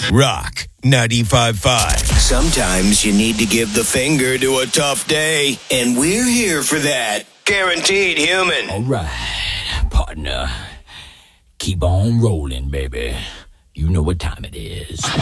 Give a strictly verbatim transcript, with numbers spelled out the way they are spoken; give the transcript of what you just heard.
Rock ninety-five point five. Sometimes you need to give the finger to a tough day, and we're here for that. Guaranteed human. All right, partner. Keep on rolling, baby. You know what time it is.